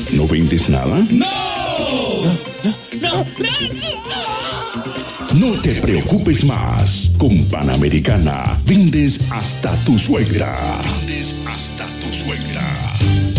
¿No vendes nada? No te preocupes más. Con Panamericana vendes hasta tu suegra.